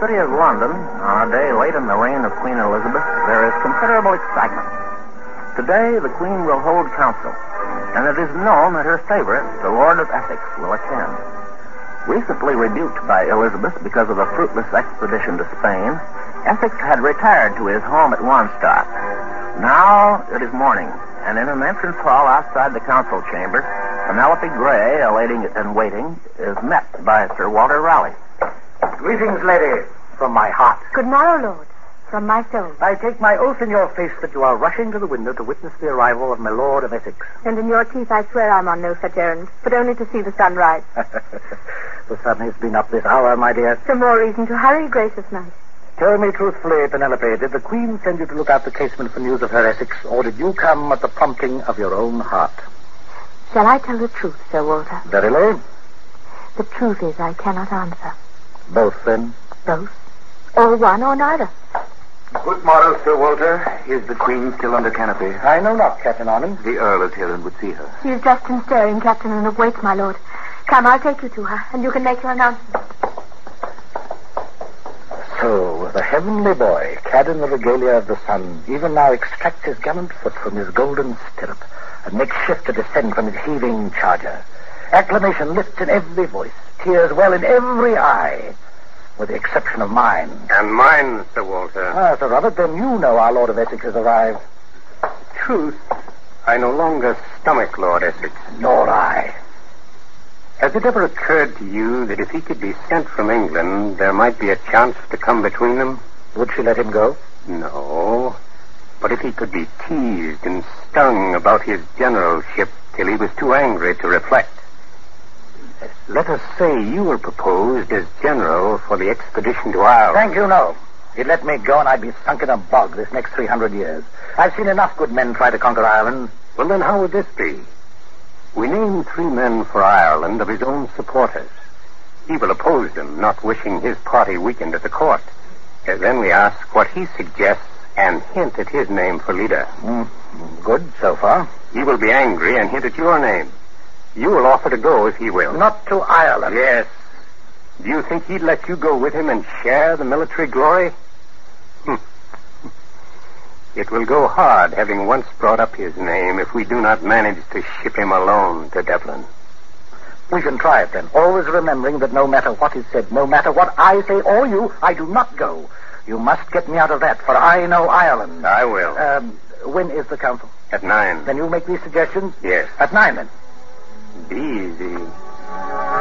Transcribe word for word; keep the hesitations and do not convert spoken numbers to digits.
city of London, on a day late in the reign of Queen Elizabeth, there is considerable excitement. Today, the Queen will hold council, and it is known that her favorite, the Lord of Essex, will attend. Recently rebuked by Elizabeth because of a fruitless expedition to Spain, Essex had retired to his home at Wanstead. Now it is morning, and in an entrance hall outside the council chamber, Penelope Gray, a lady in waiting, is met by Sir Walter Raleigh. Greetings, lady, from my heart. Good morrow, Lord, from my soul. I take my oath in your face that you are rushing to the window to witness the arrival of my Lord of Essex. And in your teeth, I swear I'm on no such errand, but only to see the sun rise. The sun has been up this hour, my dear. So more reason to hurry, gracious knight. Tell me truthfully, Penelope, did the Queen send you to look out the casement for news of her Essex, or did you come at the prompting of your own heart? Shall I tell the truth, Sir Walter? Verily? The truth is I cannot answer. Both, then? Both. Or one or neither. Good morrow, Sir Walter. Is the Queen still under canopy? I know not, Captain Armand. The Earl is here and would see her. She is just in stirring, Captain, and awaits, my lord. Come, I'll take you to her, and you can make your announcement. So, the heavenly boy, clad in the regalia of the sun, even now extracts his gallant foot from his golden stirrup and makes shift to descend from his heaving charger. Acclamation lifts in every voice, tears well in every eye, with the exception of mine. And mine, Sir Walter. Ah, Sir Robert, then you know our Lord of Essex has arrived. Truth, I no longer stomach Lord Essex. Nor I. Has it ever occurred to you that if he could be sent from England, there might be a chance to come between them? Would she let him go? No. But if he could be teased and stung about his generalship till he was too angry to reflect. Let us say you were proposed as general for the expedition to Ireland. Thank you, no. He'd let me go and I'd be sunk in a bog this next three hundred years. I've seen enough good men try to conquer Ireland. Well, then how would this be? We name three men for Ireland of his own supporters. He will oppose them, not wishing his party weakened at the court. And then we ask what he suggests and hint at his name for leader. Mm, good so far. He will be angry and hint at your name. You will offer to go if he will. Not to Ireland. Yes. Do you think he'd let you go with him and share the military glory? Hm. It will go hard, having once brought up his name, if we do not manage to ship him alone to Dublin. We can try it, then, always remembering that no matter what is said, no matter what I say or you, I do not go. You must get me out of that, for I know Ireland. I will. Um, when is the council? At nine. Then you make these suggestions? Yes. At nine, then. Be easy.